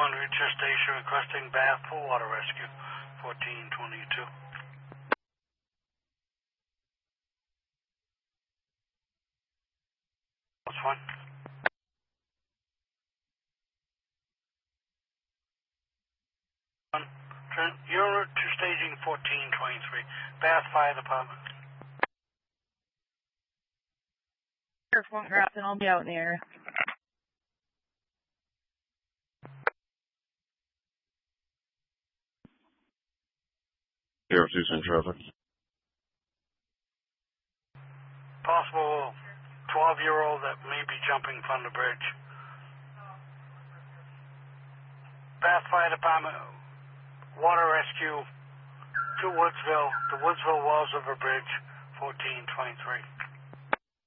reach your station requesting bath for water rescue. 1422. That's fine. You're en route to staging 1423. Bath Fire Department. Sheriff won't drop, and I'll be out in the area. Sheriff Houston traffic. Possible 12-year-old that may be jumping from the bridge. Bath Fire Department, water rescue to Woodsville, the Woodsville Walls River Bridge, 1423.